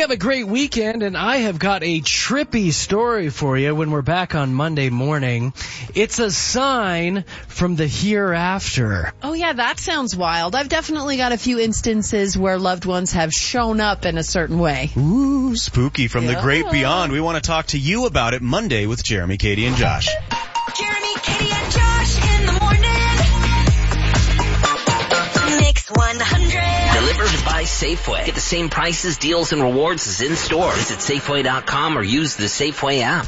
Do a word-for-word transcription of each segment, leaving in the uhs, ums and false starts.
you have a great weekend, and I have got a trippy story for you when we're back on Monday morning. It's a sign from the hereafter. Oh, yeah, that sounds wild. I've definitely got a few instances where loved ones have shown up in a certain way. Ooh, spooky from Yeah. the great beyond. We want to talk to you about it Monday with Jeremy, Katie, and Josh. Jeremy, Katie, and Josh in the morning. Mix one hundred. Delivered by Safeway. Get the same prices, deals, and rewards as in-store. Visit Safeway dot com or use the Safeway app.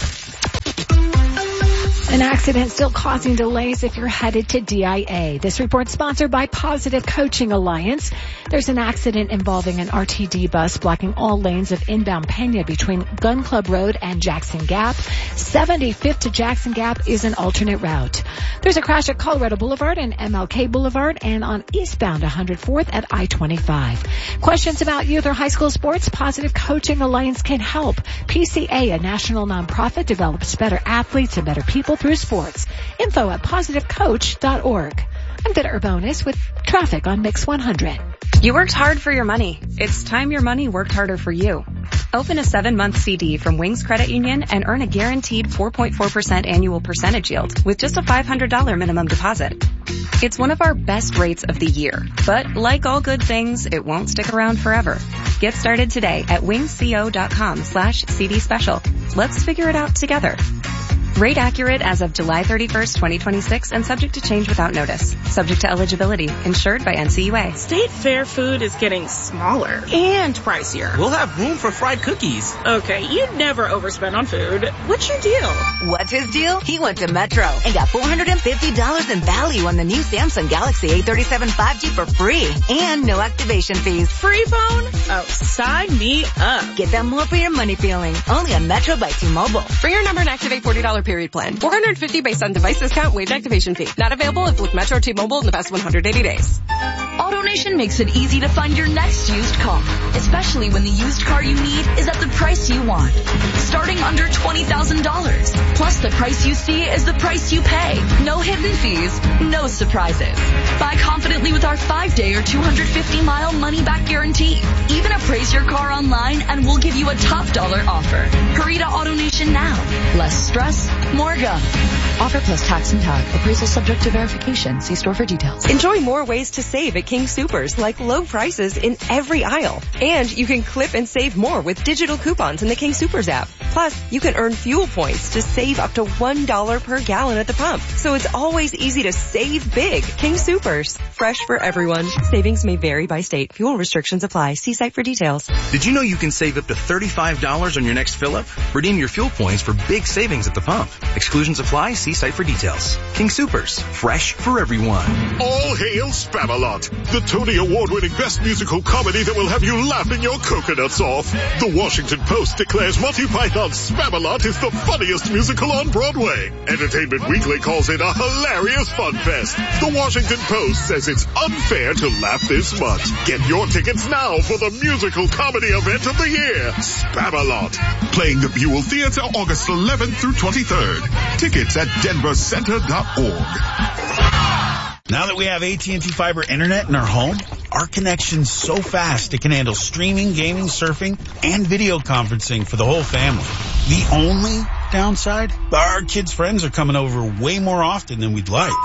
An accident still causing delays if you're headed to D I A. This report sponsored by Positive Coaching Alliance. There's an accident involving an R T D bus blocking all lanes of inbound Pena between Gun Club Road and Jackson Gap. seventy-fifth to Jackson Gap is an alternate route. There's a crash at Colorado Boulevard and M L K Boulevard and on eastbound one hundred fourth at I twenty-five. Questions about youth or high school sports? Positive Coaching Alliance can help. P C A, a national nonprofit, develops better athletes and better people through sports. Info at positive coach dot org. I'm Vida Urbonis with traffic on Mix one hundred. You worked hard for your money. It's time your money worked harder for you. Open a seven-month C D from Wings Credit Union and earn a guaranteed four point four percent annual percentage yield with just a five hundred dollars minimum deposit. It's one of our best rates of the year, but like all good things, it won't stick around forever. Get started today at wingsco dot com slash CD special. Let's figure it out together. Rate accurate as of July thirty-first, twenty twenty-six and subject to change without notice. Subject to eligibility. Insured by N C U A. State Fair food is getting smaller and pricier. We'll have room for fried cookies. Okay, you never overspend on food. What's your deal? What's his deal? He went to Metro and got four hundred fifty dollars in value on the new Samsung Galaxy A thirty-seven five G for free and no activation fees. Free phone? Oh, sign me up. Get that more for your money feeling. Only on Metro by T-Mobile. For your number and activate forty dollars period plan. four hundred fifty dollars based on device discount, waived activation fee. Not available if with Metro T-Mobile in the past one hundred eighty days. AutoNation makes it easy to find your next used car, especially when the used car you need is at the price you want. Starting under twenty thousand dollars. Plus the price you see is the price you pay. No hidden fees, no surprises. Buy confidently with our five-day or two hundred fifty mile money-back guarantee. Even appraise your car online and we'll give you a top dollar offer. Hurry to AutoNation now. Less stress, more go. Offer plus tax and tag. Appraisal subject to verification. See store for details. Enjoy more ways to save at King Soopers, like low prices in every aisle. And you can clip and save more with digital coupons in the King Soopers app. Plus, you can earn fuel points to save up to one dollar per gallon at the pump. So it's always easy to save big. King Soopers. Fresh for everyone. Savings may vary by state. Fuel restrictions apply. See site for details. Did you know you can save up to thirty-five dollars on your next fill-up? Redeem your fuel points for big savings at the pump. Exclusions apply. See site for details. King Soopers. Fresh for everyone. All hail Spamalot, the Tony Award-winning best musical comedy that will have you laughing your coconuts off. The Washington Post declares Monty Python's Spamalot is the funniest musical on Broadway. Entertainment Weekly calls it a hilarious fun fest. The Washington Post says it's unfair to laugh this much. Get your tickets now for the musical comedy event of the year, Spamalot. Playing the Buell Theater August eleventh through twenty-third. Tickets at denver center dot org. Now that we have A T and T Fiber Internet in our home, our connection's so fast it can handle streaming, gaming, surfing, and video conferencing for the whole family. The only downside? Our kids' friends are coming over way more often than we'd like.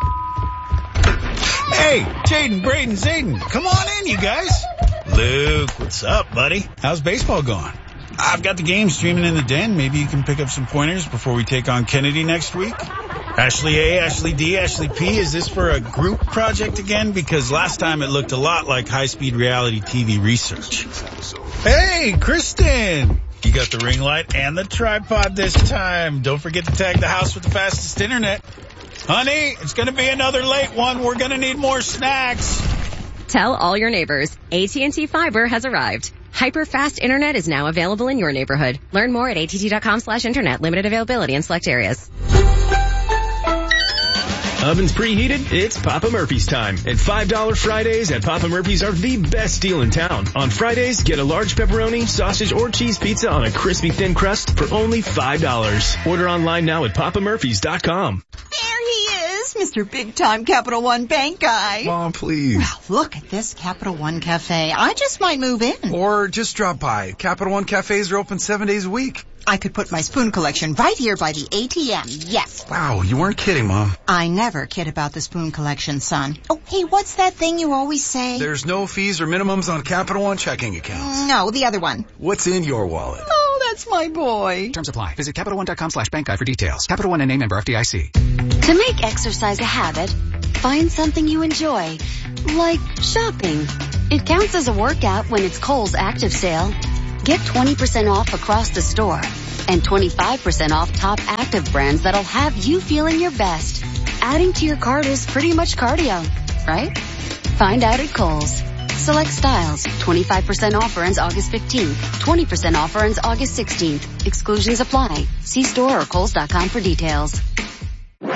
Hey, Jaden, Braden, Zayden, come on in, you guys. Luke, what's up, buddy? How's baseball going? I've got the game streaming in the den. Maybe you can pick up some pointers before we take on Kennedy next week. Ashley A, Ashley D, Ashley P, is this for a group project again? Because last time it looked a lot like high-speed reality T V research. Hey, Kristen! You got the ring light and the tripod this time. Don't forget to tag the house with the fastest internet. Honey, it's going to be another late one. We're going to need more snacks. Tell all your neighbors, A T and T Fiber has arrived. Hyper-fast internet is now available in your neighborhood. Learn more at A T T dot com slash internet. Limited availability in select areas. Ovens preheated? It's Papa Murphy's time. And five dollar Fridays at Papa Murphy's are the best deal in town. On Fridays, get a large pepperoni, sausage, or cheese pizza on a crispy thin crust for only five dollars. Order online now at papa murphys dot com. There he is, Yes, Mister Big Time Capital One Bank guy. Mom, please. Well, look at this Capital One Cafe. I just might move in. Or just drop by. Capital One cafes are open seven days a week. I could put my spoon collection right here by the A T M. Yes. Wow, you weren't kidding, Mom. I never kid about the spoon collection, son. Oh, hey, what's that thing you always say? There's no fees or minimums on Capital One checking accounts. No, the other one. What's in your wallet? Oh, that's my boy. Terms apply. Visit CapitalOne.com slash bank guide for details. Capital One and A member F D I C. To make exercise a habit, find something you enjoy, like shopping. It counts as a workout when it's Kohl's Active Sale. Get twenty percent off across the store and twenty-five percent off top active brands that'll have you feeling your best. Adding to your cart is pretty much cardio, right? Find out at Kohl's. Select styles. twenty-five percent offer ends August fifteenth. twenty percent offer ends August sixteenth. Exclusions apply. See store or Kohls dot com for details.